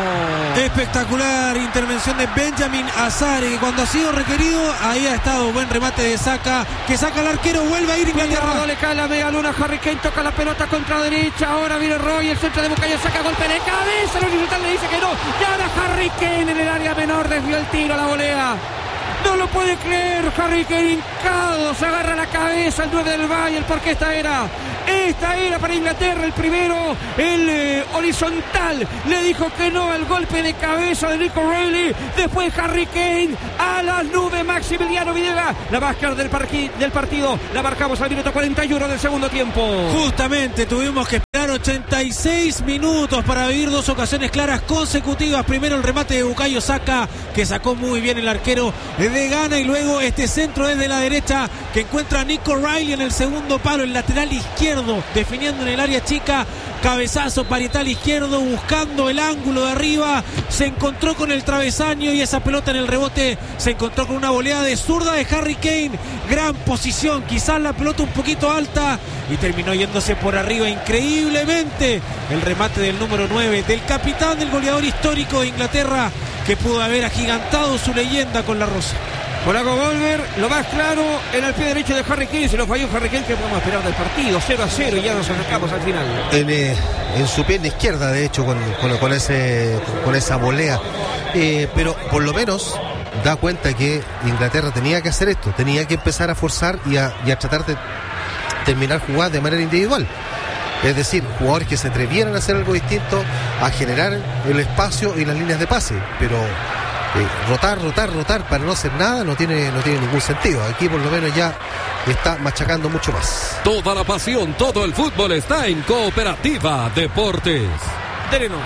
Espectacular intervención de Benjamin Azare, que cuando ha sido requerido, ahí ha estado buen remate de Saka, que saca al arquero, vuelve a ir Inglaterra. Le cae la media luna, Harry Kane toca la pelota contra la derecha, ahora viene Roy, el centro de Bukayo Saka, golpe de cabeza, el horizontal le dice que no, y ahora Harry Kane en el área menor desvió el tiro, la volea. No lo puede creer, Harry Kane hincado, se agarra la cabeza el nueve del Bayern, porque esta era, esta era para Inglaterra el primero, el eh, horizontal, le dijo que no al golpe de cabeza de Nico Reilly, después Harry Kane a las nubes, Maximiliano Villegas, la máscara del, parqui, del partido, la marcamos al minuto cuarenta y uno del segundo tiempo. Justamente tuvimos que esperar ochenta y seis minutos para vivir dos ocasiones claras consecutivas, primero el remate de Bukayo Saka, que sacó muy bien el arquero de Ghana, y luego este centro desde la derecha que encuentra a Nico Reilly en el segundo palo, el lateral izquierdo, definiendo en el área chica, cabezazo parietal izquierdo, buscando el ángulo de arriba, se encontró con el travesaño y esa pelota en el rebote se encontró con una volea de zurda de Harry Kane, gran posición, quizás la pelota un poquito alta y terminó yéndose por arriba increíblemente el remate del número nueve, del capitán, del goleador histórico de Inglaterra, que pudo haber agigantado su leyenda con la rosa. Polaco Golver, lo más claro en el pie derecho de Harry Kane, se lo falló Harry Kane, que podemos esperar del partido, cero a cero y ya nos acercamos al final. En, eh, en su pierna izquierda, de hecho, con, con, con, ese, con esa volea, eh, pero por lo menos da cuenta que Inglaterra tenía que hacer esto, tenía que empezar a forzar y a, y a tratar de terminar jugadas de manera individual. Es decir, jugadores que se atrevieran a hacer algo distinto, a generar el espacio y las líneas de pase, pero eh, rotar, rotar, rotar para no hacer nada no tiene, no tiene ningún sentido. Aquí por lo menos ya está machacando mucho más. Toda la pasión, todo el fútbol está en Cooperativa Deportes. Terenos.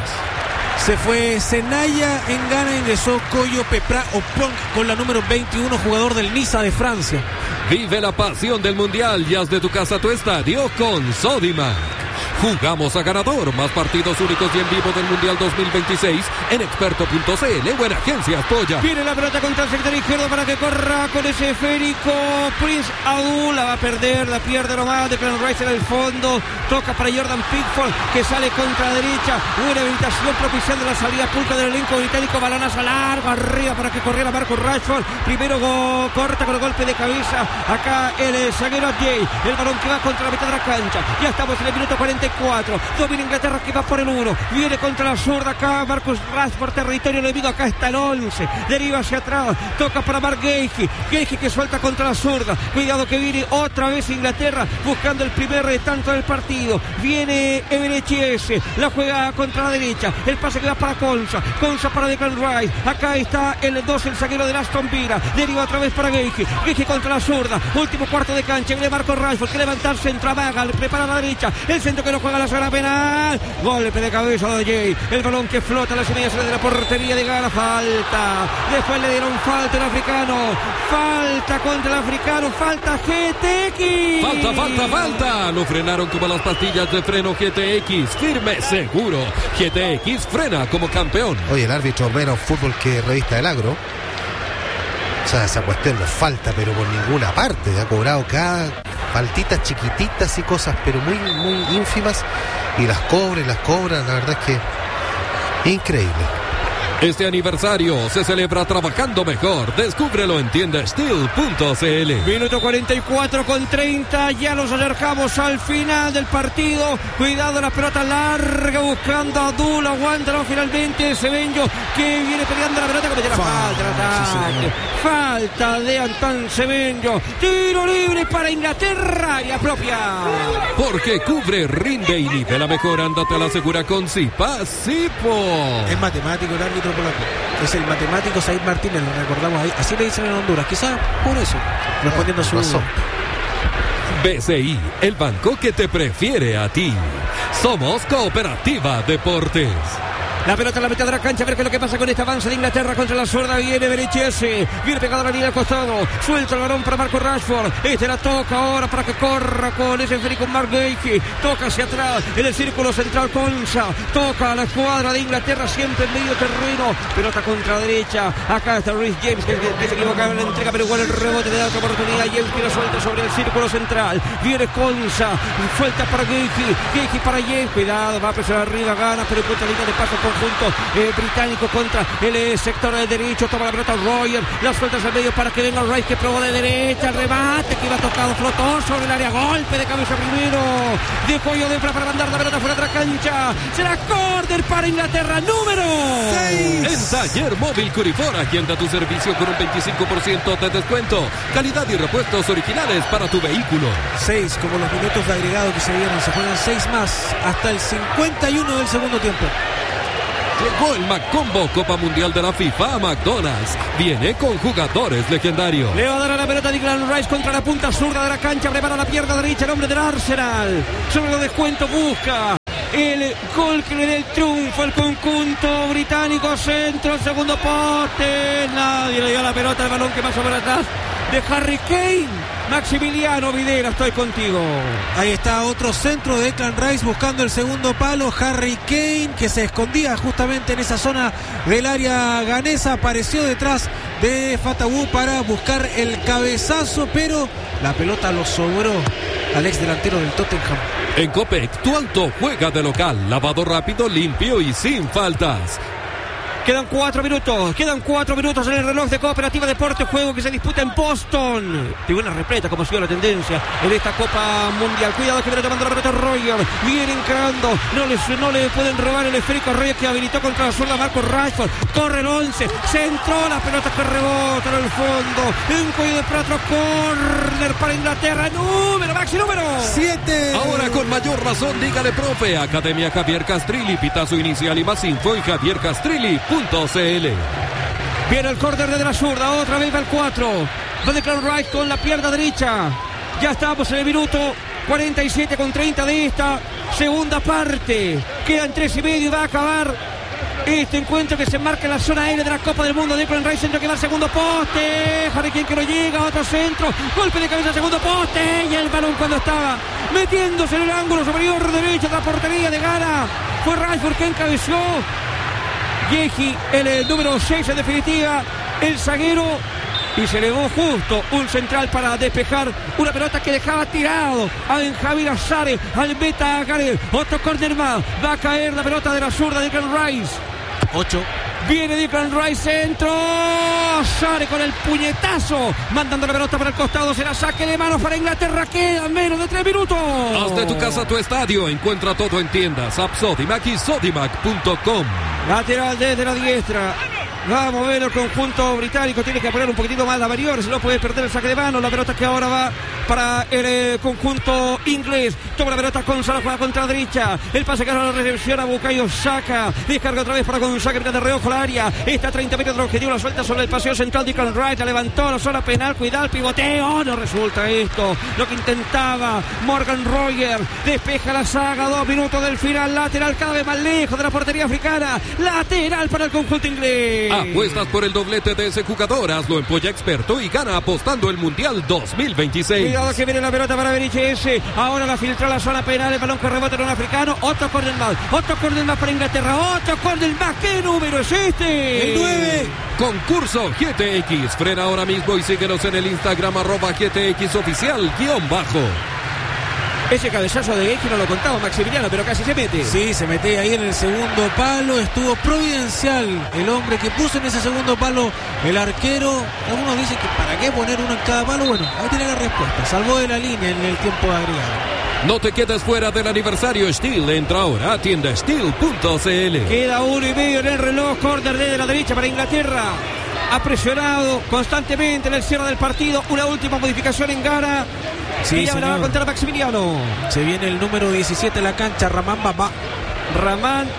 Se fue Senaya en Ghana, ingresó Koyo Pepra Opong con la número veintiuno, jugador del Niza de Francia. Vive la pasión del Mundial y haz de tu casa tu estadio con Sodimac. Jugamos a ganador, más partidos únicos y en vivo del Mundial dos mil veintiséis en experto punto c l, buena agencia apoya. Viene la pelota contra el sector izquierdo para que corra con ese esférico Prince Adu, la va a perder, la pierde nomás, de Clan Rice en el fondo, toca para Jordan Pickford que sale contra la derecha, buena habilitación propiciando la salida pulca del elenco británico, balonazo largo arriba para que corriera Marcus Rashford, primero go, corta con el golpe de cabeza, acá el eh, zaguero Jay, el balón que va contra la mitad de la cancha, ya estamos en el minuto cuarenta y cuatro, domina Inglaterra que va por el uno, viene contra la zurda acá Marcus Rashford, territorio enemigo, acá está el once, deriva hacia atrás, toca para Mark Geigy, Geigy que suelta contra la zurda, cuidado que viene otra vez Inglaterra buscando el primer tanto del partido, viene Eberechiese, la juega contra la derecha, el pase que va para Konsa, Konsa para Declan Rice, acá está el dos, el zaguero de Aston Villa, deriva otra vez para Geigy, Geigy contra la zurda, último cuarto de cancha, viene Marcus Rashford, que levantarse, entra Vaga, le prepara a la derecha, el centro que no juega la zona penal, golpe de cabeza de Jay, el balón que flota a las semillas de la portería de Ghana, falta, después le dieron falta el africano, falta contra el africano, falta G T X, falta, falta, falta, lo frenaron como las pastillas de freno G T X, firme, seguro, G T X frena como campeón. Oye, el árbitro menos fútbol que Revista del Agro, o sea, esa cuestión no falta, pero por ninguna parte, ha cobrado cada faltitas chiquititas y cosas, pero muy, muy ínfimas, y las cobra y las cobra, la verdad es que increíble. Este aniversario se celebra trabajando mejor. Descúbrelo en tienda steel punto c l. Minuto cuarenta y cuatro con treinta. Ya nos acercamos al final del partido. Cuidado, la pelota larga buscando a Dul. Aguántalo finalmente Semenyo, que viene peleando la pelota. Comete la falta, falta, sí, falta de Antoine Semenyo. Tiro libre para Inglaterra, área propia. Porque cubre, rinde y nivela mejor. Ándate a la segura con Zipa Zipo. Es matemático el árbitro polaco, es el matemático Said Martínez, lo recordamos ahí, así le dicen en Honduras, quizás por eso, respondiendo a su razón. B C I, el banco que te prefiere a ti. Somos Cooperativa Deportes. La pelota en la mitad de la cancha, a ver qué es lo que pasa con este avance de Inglaterra contra la zurda. Viene Berechese, viene pegado a la línea al costado, suelta el balón para Marco Rashford. Este la toca ahora para que corra con ese Federico Mark Geigy. Toca hacia atrás en el círculo central Konsa, toca a la escuadra de Inglaterra siempre en medio terreno. Pelota contra derecha, acá está Reece James que, que, que se equivocaba en la entrega, pero igual el rebote le da otra oportunidad. James que la suelta sobre el círculo central. Viene Konsa, suelta para Geigy, Geigy para James, cuidado, va a presionar arriba, gana, pero punta línea de paso conjunto eh, británico contra el eh, sector de derecho. Toma la pelota Royer, la suelta al medio para que venga Rice que probó de derecha, remate que iba tocado, flotó sobre el área, golpe de cabeza primero de Coyo de para mandar la pelota fuera de la cancha. Será córner para Inglaterra, número seis. En Taller Móvil Curifora, quien da tu servicio con un veinticinco por ciento de descuento, calidad y repuestos originales para tu vehículo. seis, como los minutos de agregado que se dieron, se juegan seis más hasta el cincuenta y uno del segundo tiempo. Llegó el McCombo Copa Mundial de la FIFA a McDonald's. Viene con jugadores legendarios. Le va a dar a la pelota Declan Rice contra la punta zurda de la cancha. Prepara la pierna derecha el hombre del Arsenal. Sobre los descuentos busca el gol que le dé el triunfo al conjunto británico. Centro, segundo poste. Nadie le dio la pelota al balón que pasó por atrás de Harry Kane. Maximiliano Videla, estoy contigo. Ahí está otro centro de Declan Rice buscando el segundo palo. Harry Kane, que se escondía justamente en esa zona del área ganesa, apareció detrás de Fatawu para buscar el cabezazo, pero la pelota lo sobró al ex delantero del Tottenham. En Copec, tu auto juega de local, lavado rápido, limpio y sin faltas. Quedan cuatro minutos, quedan cuatro minutos en el reloj de Cooperativa Deporte, juego que se disputa en Boston. Tribuna repleta, como ha sido la tendencia en esta Copa Mundial. Cuidado que viene tomando la pelota Royer, viene encarando, no le, no le pueden robar el esférico Royer que habilitó contra la zurda Marco Rashford. Corre el once, centró la pelota que rebota en el fondo. Un cuello de plato, córner para Inglaterra, número, Maxi, número siete. Ahora con mayor razón, dígale profe, Academia Javier Castrilli, pitazo inicial y más info en javier castrilli punto c l. Viene el córner de la zurda, otra vez va el cuatro. Va Declan Rice con la pierna derecha. Ya estamos en el minuto cuarenta y siete con treinta de esta segunda parte. Quedan tres y medio y va a acabar este encuentro que se marca en la zona aérea de la Copa del Mundo. Declan Rice, centro que va al segundo poste. Harry Kane que no llega, otro centro. Golpe de cabeza al segundo poste. Y el balón cuando estaba metiéndose en el ángulo superior derecho de la portería de Ghana. Fue Rashford que encabeció. Geigy, el, el número seis en definitiva, el zaguero, y se elevó justo un central para despejar una pelota que dejaba tirado a Javier Azare, al meta Gareth. Otro córner más, va a caer la pelota de la zurda de Declan Rice. ocho. Viene Declan Rice, centro, Azare con el puñetazo, mandando la pelota para el costado, será saque de manos para Inglaterra, quedan menos de tres minutos. Haz de tu casa tu estadio, encuentra todo en tiendas, App Sodimac y Sodimac punto com. Lateral desde la diestra. Va a mover el conjunto británico. Tiene que poner un poquitito más la varior. Si no puede perder el saque de mano. La pelota que ahora va para el eh, conjunto inglés. Toma la pelota con Salah, juega contra la derecha. El pase que ahora la recepción a Bukayo Saka. Descarga otra vez para Gonzaga. De reojo al área. Está a treinta metros del objetivo. La suelta sobre el paseo central. Declan Rice la levantó. La zona penal. Cuidado el pivoteo. No resulta esto. Lo que intentaba Morgan Royer. Despeja la saga. Dos minutos del final. Lateral cada vez más lejos de la portería africana. Lateral para el conjunto inglés. Apuestas por el doblete de ese jugador, hazlo en Polla Experto y gana apostando el Mundial dos mil veintiséis. Cuidado que viene la pelota para Berechese. Ahora la filtra la zona penal, el balón que rebota en un africano. Otro córner más, otro córner más para Inglaterra, otro córner más. ¿Qué número es este? El nueve. Concurso G T X. Frena ahora mismo y síguenos en el Instagram arroba G T X oficial guión bajo. Ese cabezazo de Geigy no lo contaba Maximiliano, pero casi se mete. Sí, se mete ahí en el segundo palo. Estuvo providencial el hombre que puso en ese segundo palo el arquero. Algunos dicen que para qué poner uno en cada palo. Bueno, ahí tiene la respuesta. Salvó de la línea en el tiempo agregado. No te quedes fuera del aniversario Steel. Entra ahora a tienda steel punto c l. Queda uno y medio en el reloj. Córner desde la derecha para Inglaterra. Ha presionado constantemente en el cierre del partido. Una última modificación en Ghana. Sí, ya me la va a contar Maximiliano. Se viene el número diecisiete en la cancha, Ramán Baba. Ramán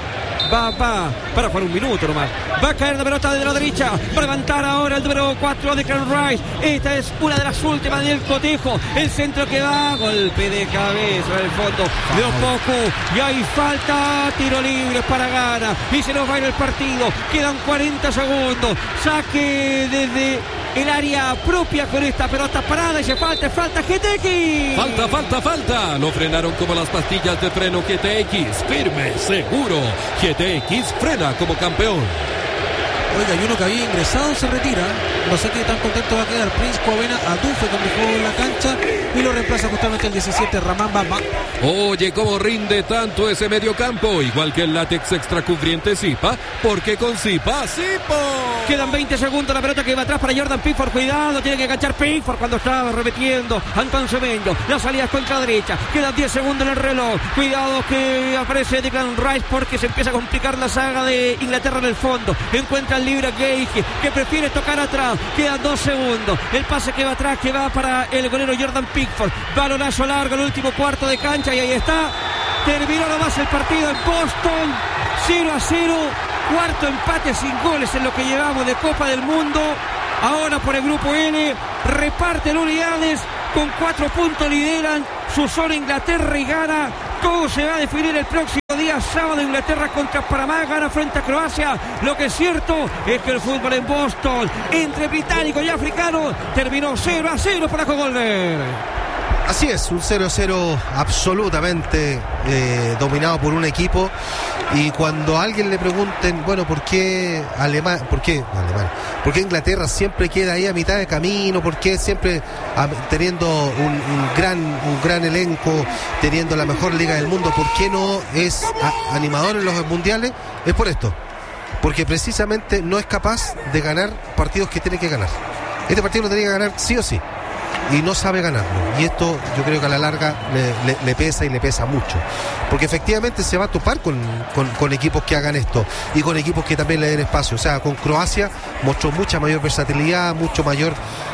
va, va, para jugar un minuto nomás. Va a caer la pelota de la derecha, va a levantar ahora el número cuatro de Declan Rice. Esta es una de las últimas del cotejo. El centro que va, golpe de cabeza en el fondo, de un poco, y hay falta, tiro libre para Ghana, y se nos va a ir el partido. Quedan cuarenta segundos, saque desde el área propia con esta pelota parada y se falta, falta G T X. Falta, falta, falta. Lo frenaron como las pastillas de freno G T X. Firme, seguro. G T X frena como campeón. Oiga, y uno que había ingresado se retira. No sé qué tan contento va a quedar. Prince Coavena Adufe cuando jugó en la cancha y lo reemplaza justamente el diecisiete, Ramán Bamba. Oye, cómo rinde tanto ese mediocampo. Igual que el látex extracubriente Zipa, porque con Zipa, Zipo. Quedan veinte segundos, la pelota que va atrás para Jordan Pickford. Cuidado, tiene que enganchar Pickford cuando estaba remetiendo Antón Semenyo. La salida es contra derecha. Quedan diez segundos en el reloj. Cuidado que aparece Declan Rice porque se empieza a complicar la saga de Inglaterra en el fondo. Encuentra el libre a Gage, que prefiere tocar atrás. Quedan dos segundos. El pase que va atrás, que va para el golero Jordan Pickford. Balonazo largo, el último cuarto de cancha, y ahí está. Terminó nomás el partido en Boston. cero a cero. Cuarto empate sin goles en lo que llevamos de Copa del Mundo. Ahora por el grupo N reparten unidades. Con cuatro puntos lideran su zona Inglaterra y Ghana. Todo se va a definir el próximo día sábado. Inglaterra contra Panamá, Ghana frente a Croacia. Lo que es cierto es que el fútbol en Boston entre británicos y africanos terminó cero a cero para Golder. Así es, un cero a cero absolutamente eh, dominado por un equipo. Y cuando a alguien le pregunten, bueno, ¿por qué Alemania, por qué Alemania, por qué Inglaterra siempre queda ahí a mitad de camino? ¿Por qué siempre a, teniendo un, un gran un gran elenco, teniendo la mejor liga del mundo, por qué no es a, animador en los mundiales? Es por esto, porque precisamente no es capaz de ganar partidos que tiene que ganar. Este partido lo tenía que ganar sí o sí, y no sabe ganarlo, y esto yo creo que a la larga le, le, le pesa y le pesa mucho, porque efectivamente se va a topar con, con, con equipos que hagan esto y con equipos que también le den espacio. O sea, con Croacia mostró mucha mayor versatilidad, mucho mayor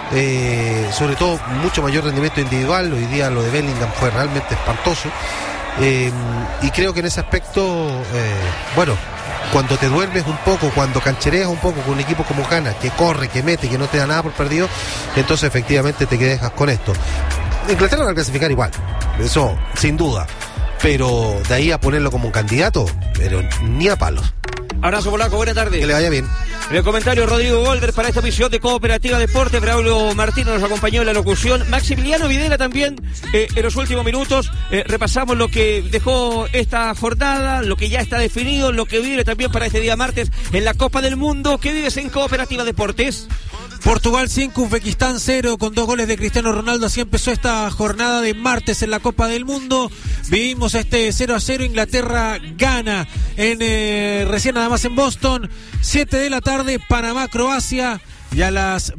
eh, sobre todo mucho mayor rendimiento individual. Hoy día lo de Bellingham fue realmente espantoso, eh, y creo que en ese aspecto eh, bueno, cuando te duermes un poco, cuando canchereas un poco con un equipo como Ghana, que corre, que mete, que no te da nada por perdido, entonces efectivamente te quedas con esto. Inglaterra va a clasificar igual, eso sin duda, pero de ahí a ponerlo como un candidato, pero ni a palos. Abrazo polaco, buena tarde. Que le vaya bien. En el comentario Rodrigo Golder para esta misión de Cooperativa Deporte. Braulio Martínez nos acompañó en la locución. Maximiliano Videla también eh, en los últimos minutos. Eh, repasamos lo que dejó esta jornada, lo que ya está definido, lo que vive también para este día martes en la Copa del Mundo. ¿Qué vives en Cooperativa Deportes? Portugal cinco, Uzbekistán cero, con dos goles de Cristiano Ronaldo. Así empezó esta jornada de martes en la Copa del Mundo. Vivimos este cero a cero, Inglaterra gana en eh, recién nada más en Boston. siete de la tarde, Panamá, Croacia, y a las